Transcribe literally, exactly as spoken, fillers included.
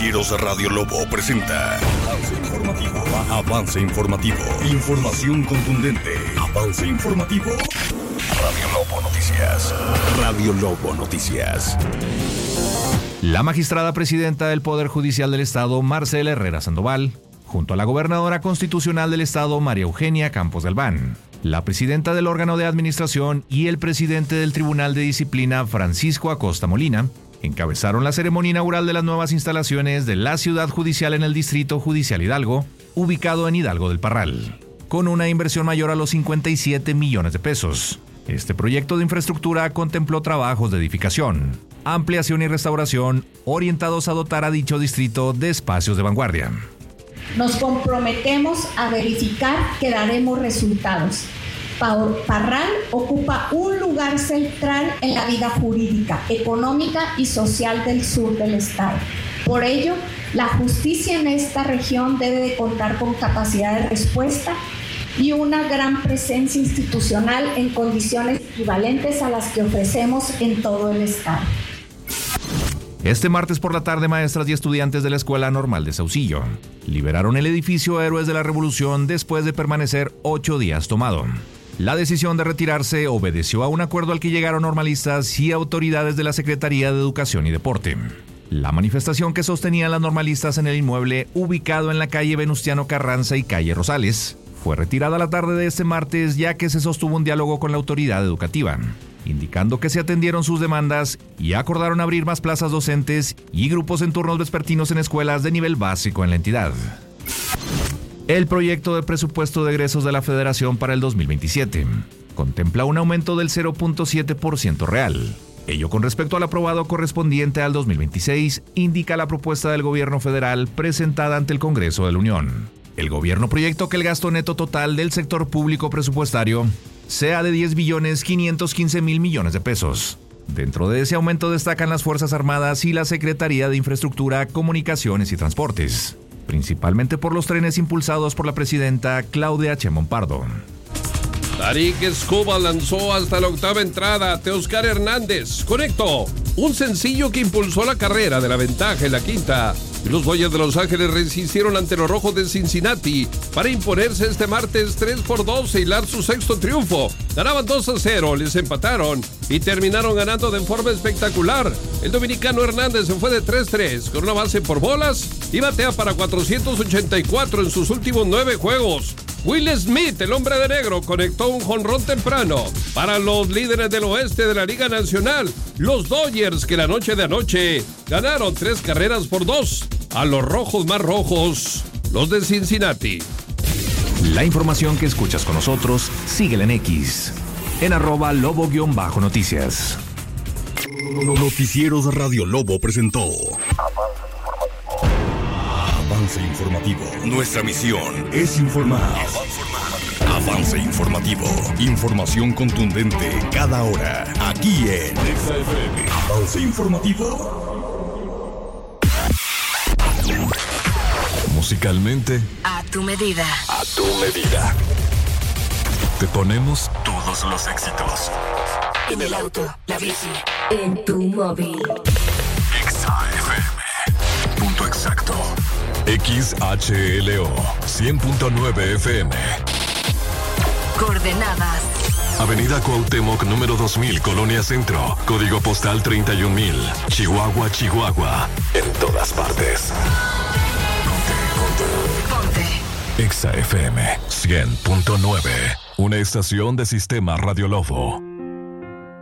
Noticieros Radio Lobo presenta Avance Informativo. Avance Informativo. Información contundente. Avance Informativo. Radio Lobo Noticias. Radio Lobo Noticias. La magistrada presidenta del Poder Judicial del Estado, Marcela Herrera Sandoval, junto a la gobernadora constitucional del Estado, María Eugenia Campos Galván, la presidenta del órgano de administración y el presidente del Tribunal de Disciplina, Francisco Acosta Molina, encabezaron la ceremonia inaugural de las nuevas instalaciones de la Ciudad Judicial en el Distrito Judicial Hidalgo, ubicado en Hidalgo del Parral, con una inversión mayor a los cincuenta y siete millones de pesos. Este proyecto de infraestructura contempló trabajos de edificación, ampliación y restauración orientados a dotar a dicho distrito de espacios de vanguardia. Nos comprometemos a verificar que daremos resultados. Parral ocupa un lugar central en la vida jurídica, económica y social del sur del estado. Por ello, la justicia en esta región debe de contar con capacidad de respuesta y una gran presencia institucional en condiciones equivalentes a las que ofrecemos en todo el estado. Este martes por la tarde, maestras y estudiantes de la Escuela Normal de Saucillo liberaron el edificio Héroes de la Revolución después de permanecer ocho días tomado. La decisión de retirarse obedeció a un acuerdo al que llegaron normalistas y autoridades de la Secretaría de Educación y Deporte. La manifestación que sostenían las normalistas en el inmueble ubicado en la calle Venustiano Carranza y calle Rosales fue retirada la tarde de este martes, ya que se sostuvo un diálogo con la autoridad educativa, indicando que se atendieron sus demandas y acordaron abrir más plazas docentes y grupos en turnos vespertinos en escuelas de nivel básico en la entidad. El proyecto de presupuesto de egresos de la Federación para el dos mil veintisiete contempla un aumento del cero punto siete por ciento real. Ello con respecto al aprobado correspondiente al dos mil veintiséis, indica la propuesta del gobierno federal presentada ante el Congreso de la Unión. El gobierno proyectó que el gasto neto total del sector público presupuestario sea de diez billones quinientos quince mil millones de pesos. Dentro de ese aumento destacan las Fuerzas Armadas y la Secretaría de Infraestructura, Comunicaciones y Transportes, principalmente por los trenes impulsados por la presidenta Claudia Sheinbaum Pardo. Tarik Escobar lanzó hasta la octava entrada ante Oscar Hernández. Conectó un sencillo que impulsó la carrera de la ventaja en la quinta. Los Dodgers de Los Ángeles resistieron ante los Rojos de Cincinnati para imponerse este martes tres por dos e hilar su sexto triunfo. Ganaban dos a cero, les empataron y terminaron ganando de forma espectacular. El dominicano Hernández se fue de tres tres con una base por bolas y batea para cuatrocientos ochenta y cuatro en sus últimos nueve juegos. Will Smith, el hombre de negro, conectó un jonrón temprano para los líderes del oeste de la Liga Nacional, los Dodgers, que la noche de anoche ganaron tres carreras por dos a los rojos más rojos, los de Cincinnati. La información que escuchas con nosotros, síguela en X, en arroba lobo-noticias. Noticieros Radio Lobo presentó Avance Informativo. Nuestra misión es informar. Avance Informativo. Información contundente cada hora. Aquí en Avance Informativo. Musicalmente, a tu medida. A tu medida. Te ponemos Todos los éxitos. En el auto, la bici, en tu móvil. X A F M. Punto exacto. X H L O cien punto nueve F M. Coordenadas: Avenida Cuauhtémoc número dos mil, Colonia Centro. Código postal treinta y un mil. Chihuahua, Chihuahua. En todas partes. Ponte, ponte. Ponte. X A F M cien punto nueve. Una estación de Sistema Radio Lobo.